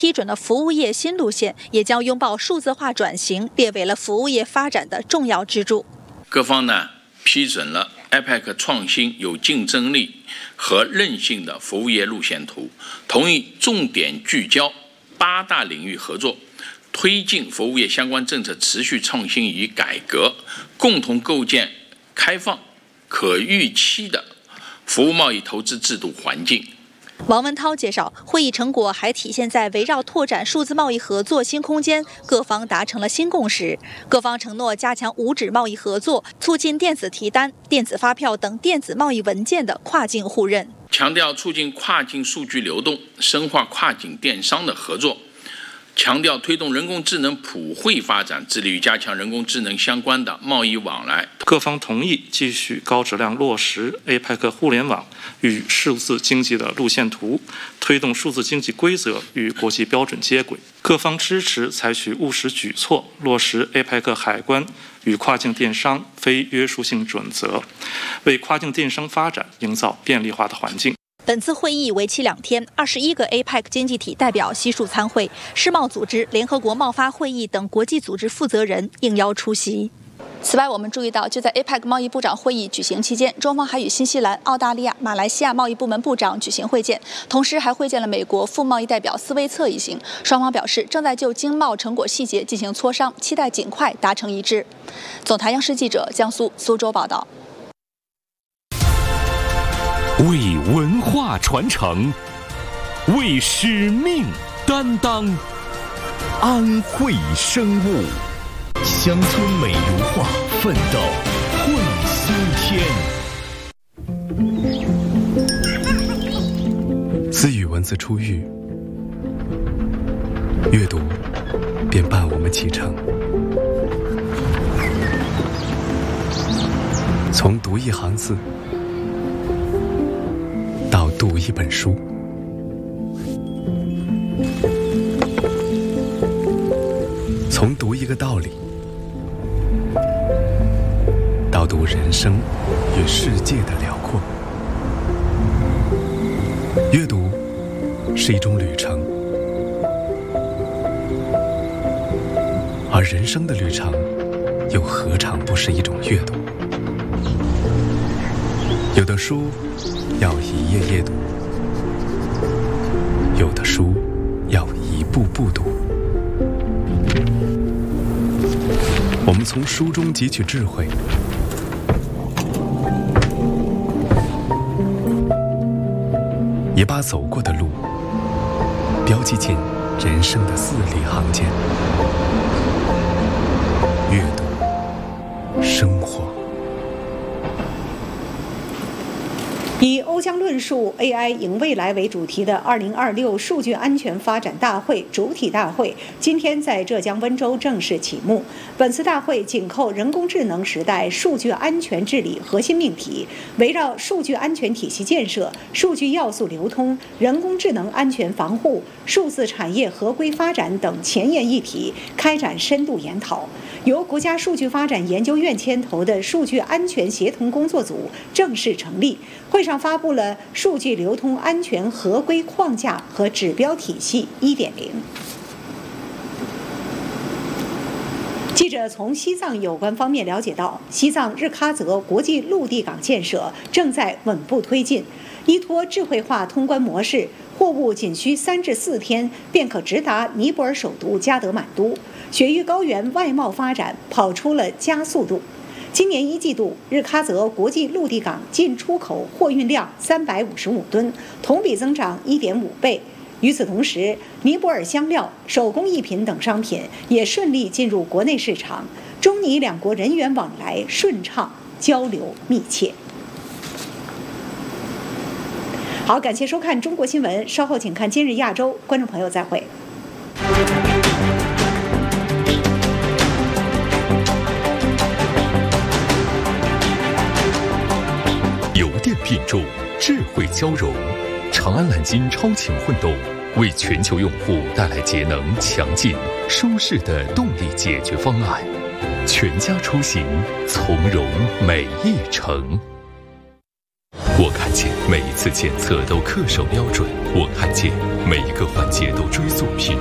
批准了服务业新路线，也将拥抱数字化转型列为了服务业发展的重要支柱。 各方呢批准了 APEC 创新、有竞争力和韧性的服务业路线图，同意重点聚焦8大领域合作，推进服务业相关政策持续创新与改革，共同构建开放、可预期的服务贸易投资制度环境。 王文涛介绍，会议成果还体现在围绕拓展数字贸易合作新空间，各方达成了新共识。各方承诺加强无纸贸易合作，促进电子提单、电子发票等电子贸易文件的跨境互认， 强调促进跨境数据流动，深化跨境电商的合作。强调推动人工智能普惠发展，致力于加强人工智能相关的贸易往来。 各方同意继续高质量落实 APEC 互联网与数字经济的路线图，推动数字经济规则与国际标准接轨。各方支持采取务实举措，落实 APEC 海关与跨境电商非约束性准则，为跨境电商发展营造便利化的环境。 本次会议为期2天，21个 APEC 经济体代表悉数参会，世贸组织、联合国贸发会议等国际组织负责人应邀出席。此外，我们注意到，就在 APEC 贸易部长会议举行期间，中方还与新西兰、澳大利亚、马来西亚贸易部门部长举行会见，同时还会见了美国副贸易代表斯威策一行。双方表示正在就经贸成果细节进行磋商，期待尽快达成一致。总台央视记者江苏苏州报道。 为文化传承，为使命担当，安慧生物，乡村美如画，奋斗会苏天。自语文字出狱，阅读便伴我们启程。从读一行字到读一本书，从读一个道理到读人生与世界的辽阔。阅读是一种旅程，而人生的旅程又何尝不是一种阅读？有的书要一页页读，有的书要一步步读。我们从书中汲取智慧，也把走过的路标记进人生的字里行间。阅读，生活。 以欧江论述 AI 赢未来为主题的2026数据安全发展大会主体大会今天在浙江温州正式启幕。本次大会紧扣人工智能时代数据安全治理核心命题，围绕数据安全体系建设、数据要素流通、人工智能安全防护、数字产业合规发展等前沿议题开展深度研讨。由国家数据发展研究院牵头的数据安全协同工作组正式成立。会上发布了数据流通安全合规框架和指标体系 1.0。记者从西藏有关方面了解到，西藏日喀则国际陆地港建设正在稳步推进，依托智慧化通关模式，货物仅需3至4天便可直达尼泊尔首都加德满都，雪域高原外贸发展跑出了加速度。今年1季度，日喀则国际陆地港进出口货运量355吨，同比增长1.5倍。与此同时，尼泊尔香料、手工艺品等商品也顺利进入国内市场，中尼两国人员往来顺畅，交流密切。好，感谢收看中国新闻，稍后请看今日亚洲，观众朋友再会。 邮电并重，智慧交融，长安蓝鲸超前混动，为全球用户带来节能、强劲、舒适的动力解决方案，全家出行从容每一程。 我看见每一次检测都恪守标准，我看见每一个环节都追溯品